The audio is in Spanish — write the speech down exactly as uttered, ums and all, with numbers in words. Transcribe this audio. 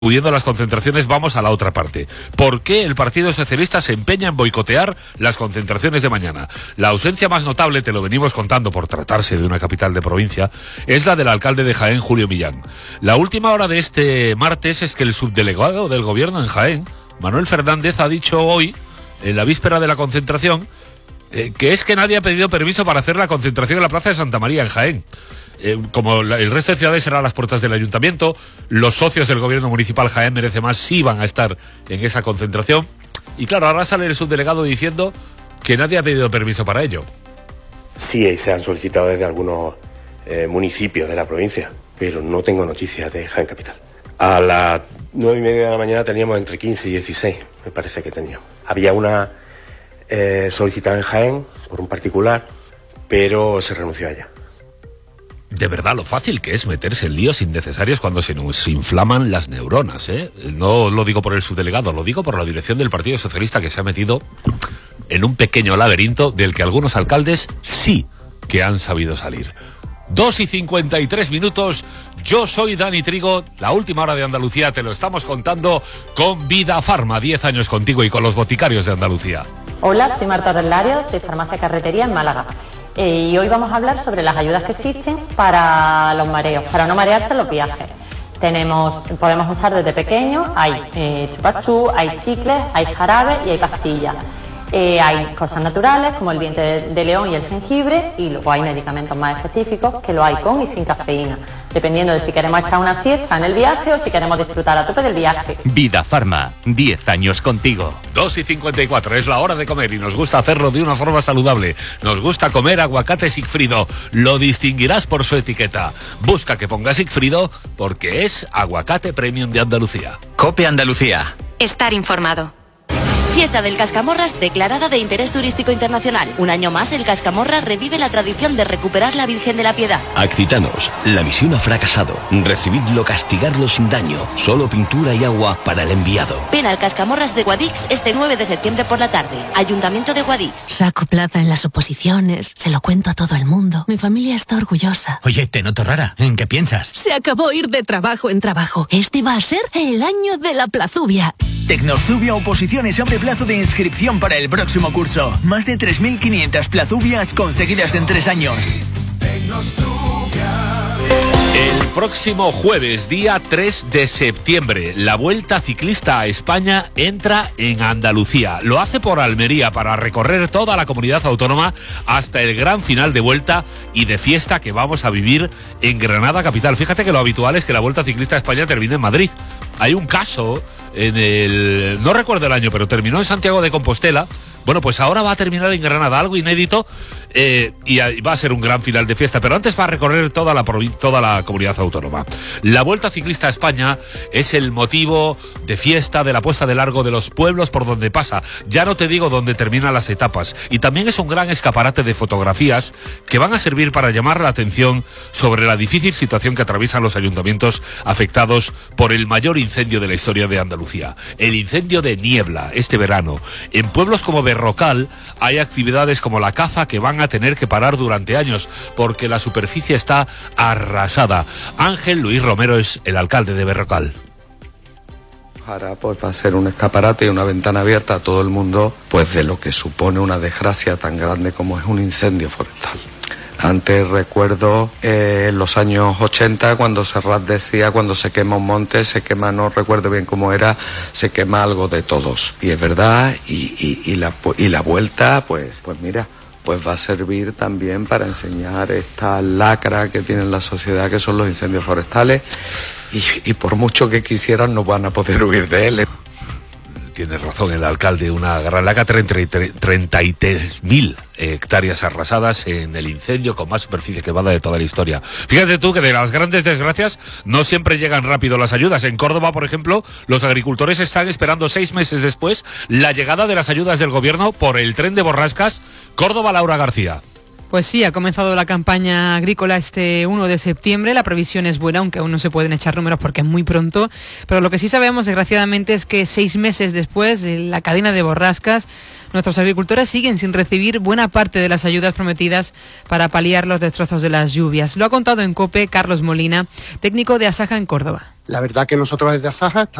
Huyendo las concentraciones, vamos a la otra parte. ¿Por qué el Partido Socialista se empeña en boicotear las concentraciones de mañana? La ausencia más notable, te lo venimos contando por tratarse de una capital de provincia, es la del alcalde de Jaén, Julio Millán. La última hora de este martes es que el subdelegado del gobierno en Jaén, Manuel Fernández, ha dicho hoy, en la víspera de la concentración, eh, que es que nadie ha pedido permiso para hacer la concentración en la Plaza de Santa María, en Jaén. Eh, como la, el resto de ciudades serán las puertas del ayuntamiento, los socios del gobierno municipal Jaén Merece Más sí van a estar en esa concentración. Y claro, ahora sale el subdelegado diciendo que nadie ha pedido permiso para ello. Sí, se han solicitado desde algunos eh, municipios de la provincia, pero no tengo noticias de Jaén Capital. A las nueve y media de la mañana teníamos entre quince y dieciséis, me parece que teníamos. Había una eh, solicitada en Jaén por un particular, pero se renunció a ella. De verdad, lo fácil que es meterse en líos innecesarios cuando se nos inflaman las neuronas, ¿eh? No lo digo por el subdelegado, lo digo por la dirección del Partido Socialista, que se ha metido en un pequeño laberinto del que algunos alcaldes sí que han sabido salir. Dos y cincuenta y tres minutos, yo soy Dani Trigo, la última hora de Andalucía te lo estamos contando con Vida Farma, diez años contigo y con los boticarios de Andalucía. Hola, soy Marta Orlario, de Farmacia Carretería en Málaga. Eh, y hoy vamos a hablar sobre las ayudas que existen para los mareos, para no marearse en los viajes. Tenemos, podemos usar desde pequeños, hay eh, chupachú, hay chicles, hay jarabe y hay pastillas. Eh, hay cosas naturales como el diente de, de león y el jengibre, y luego hay medicamentos más específicos que lo hay con y sin cafeína, dependiendo de si queremos echar una siesta en el viaje o si queremos disfrutar a tope del viaje. Vida Farma, diez años contigo. Dos y cincuenta y cuatro, es la hora de comer y nos gusta hacerlo de una forma saludable. Nos gusta comer aguacate Sigfrido, lo distinguirás por su etiqueta. Busca que ponga Sigfrido porque es aguacate premium de Andalucía. COPE Andalucía. Estar informado. Fiesta del Cascamorras declarada de interés turístico internacional. Un año más, el Cascamorras revive la tradición de recuperar la Virgen de la Piedad. Accitanos, la misión ha fracasado. Recibidlo, castigarlo sin daño. Solo pintura y agua para el enviado. Ven al Cascamorras de Guadix este nueve de septiembre por la tarde. Ayuntamiento de Guadix. Saco plaza en las oposiciones, se lo cuento a todo el mundo. Mi familia está orgullosa. Oye, te noto rara. ¿En qué piensas? Se acabó ir de trabajo en trabajo. Este va a ser el año de la plazubia. Tecnozubia Oposiciones abre plazo de inscripción para el próximo curso. Más de tres mil quinientas plazubias conseguidas en tres años. El próximo jueves, día tres de septiembre, la Vuelta Ciclista a España entra en Andalucía. Lo hace por Almería para recorrer toda la comunidad autónoma hasta el gran final de vuelta y de fiesta que vamos a vivir en Granada capital. Fíjate que lo habitual es que la Vuelta Ciclista a España termine en Madrid. Hay un caso en el... no recuerdo el año, pero terminó en Santiago de Compostela. Bueno, pues ahora va a terminar en Granada, algo inédito, eh, y va a ser un gran final de fiesta, pero antes va a recorrer toda la, toda la comunidad autónoma. La Vuelta Ciclista a España es el motivo de fiesta, de la puesta de largo de los pueblos por donde pasa. Ya no te digo dónde terminan las etapas. Y también es un gran escaparate de fotografías que van a servir para llamar la atención sobre la difícil situación que atraviesan los ayuntamientos afectados por el mayor incendio de la historia de Andalucía. El incendio de Niebla, este verano. En pueblos como Berrocal hay actividades como la caza que van a tener que parar durante años porque la superficie está arrasada. Ángel Luis Romero es el alcalde de Berrocal. Ahora pues va a ser un escaparate y una ventana abierta a todo el mundo, pues de lo que supone una desgracia tan grande como es un incendio forestal. Antes recuerdo eh, en los años ochenta cuando Serrat decía cuando se quema un monte, se quema, no recuerdo bien cómo era, se quema algo de todos. Y es verdad, y, y, y, la, y la vuelta, pues, pues mira, pues va a servir también para enseñar esta lacra que tiene la sociedad, que son los incendios forestales, y, y por mucho que quisieran no van a poder huir de él. Tiene razón el alcalde, una gran laca, treinta y tres mil hectáreas arrasadas en el incendio con más superficie quemada de toda la historia. Fíjate tú que de las grandes desgracias no siempre llegan rápido las ayudas. En Córdoba, por ejemplo, los agricultores están esperando seis meses después la llegada de las ayudas del gobierno por el tren de borrascas. Córdoba, Laura García. Pues sí, ha comenzado la campaña agrícola este uno de septiembre. La previsión es buena, aunque aún no se pueden echar números porque es muy pronto. Pero lo que sí sabemos, desgraciadamente, es que seis meses después de la cadena de borrascas, nuestros agricultores siguen sin recibir buena parte de las ayudas prometidas para paliar los destrozos de las lluvias. Lo ha contado en COPE Carlos Molina, técnico de Asaja en Córdoba. La verdad que nosotros desde Asaja